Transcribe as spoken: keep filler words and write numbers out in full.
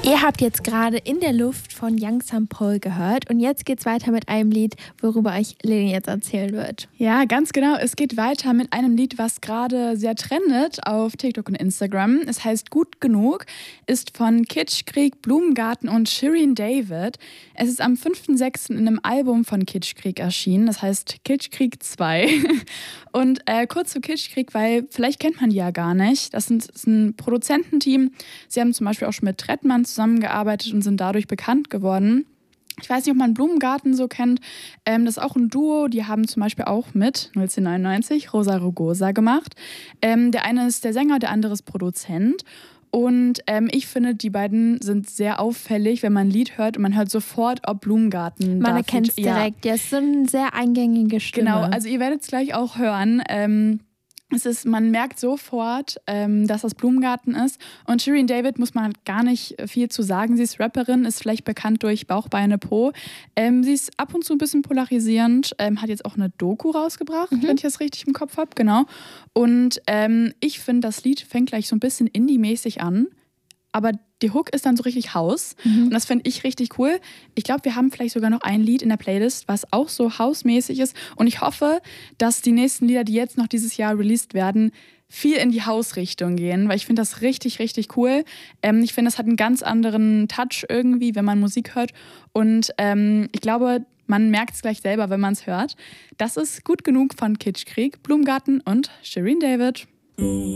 Ihr habt jetzt gerade In der Luft von Young Sam Paul gehört und jetzt geht's weiter mit einem Lied, worüber euch Leni jetzt erzählen wird. Ja, ganz genau. Es geht weiter mit einem Lied, was gerade sehr trendet auf TikTok und Instagram. Es heißt Gut genug, ist von Kitschkrieg, Blumengarten und Shirin David. Es ist am fünften sechsten in einem Album von Kitschkrieg erschienen, das heißt Kitschkrieg zwei. Und äh, kurz zu Kitschkrieg, weil vielleicht kennt man die ja gar nicht. Das, sind, das ist ein Produzententeam. Sie haben zum Beispiel auch schon mit Trettmann zusammengearbeitet und sind dadurch bekannt geworden. Ich weiß nicht, ob man Blumengarten so kennt. Ähm, das ist auch ein Duo. Die haben zum Beispiel auch mit neunzehnhundertneunundneunzig Rosa Rugosa gemacht. Ähm, der eine ist der Sänger, der andere ist Produzent. Und ähm, ich finde, die beiden sind sehr auffällig, wenn man ein Lied hört und man hört sofort, ob Blumengarten. Man erkennt es direkt. Ja, es ist so eine sehr eingängige Stimme. Genau, also ihr werdet es gleich auch hören. Ähm, Es ist, man merkt sofort, ähm, dass das Blumengarten ist. Und Shirin David muss man gar nicht viel zu sagen. Sie ist Rapperin, ist vielleicht bekannt durch Bauch, Beine, Po. Ähm, sie ist ab und zu ein bisschen polarisierend, ähm, hat jetzt auch eine Doku rausgebracht, mhm. wenn ich das richtig im Kopf habe. Genau. Und ähm, ich finde, das Lied fängt gleich so ein bisschen Indie-mäßig an. Aber die Hook ist dann so richtig House. Mhm. Und das finde ich richtig cool. Ich glaube, wir haben vielleicht sogar noch ein Lied in der Playlist, was auch so House-mäßig ist. Und ich hoffe, dass die nächsten Lieder, die jetzt noch dieses Jahr released werden, viel in die House-Richtung gehen. Weil ich finde das richtig, richtig cool. Ähm, ich finde, das hat einen ganz anderen Touch irgendwie, wenn man Musik hört. Und ähm, ich glaube, man merkt es gleich selber, wenn man es hört. Das ist Gut genug von Kitschkrieg, Blumengarten und Shirin David.